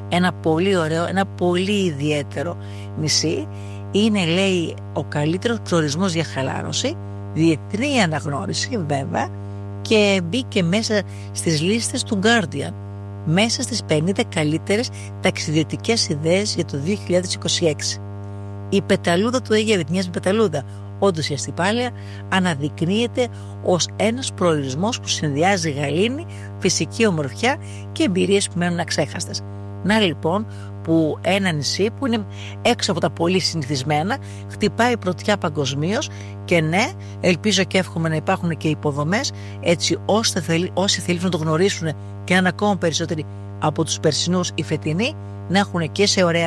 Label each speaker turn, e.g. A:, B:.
A: ένα πολύ ωραίο, ένα πολύ ιδιαίτερο νησί. Είναι, λέει, ο καλύτερος προορισμός για χαλάρωση, διεθνή αναγνώριση βέβαια, και μπήκε μέσα στις λίστες του Guardian, μέσα στις 50 καλύτερες ταξιδιωτικές ιδέες για το 2026. Η πεταλούδα του Αιγαίου, μοιάζει πεταλούδα, όντως η Αστυπάλαια αναδεικνύεται ως ένας προορισμός που συνδυάζει γαλήνη, φυσική ομορφιά και εμπειρίες που μένουν αξέχαστες. Να λοιπόν που ένα νησί που είναι έξω από τα πολύ συνηθισμένα χτυπάει πρωτιά παγκοσμίως, και ναι, ελπίζω και εύχομαι να υπάρχουν και υποδομές έτσι ώστε όσοι θέλουν να το γνωρίσουν και να είναι ακόμα περισσότεροι από τους περσινούς οι φετινοί να έχουν και σε ωραία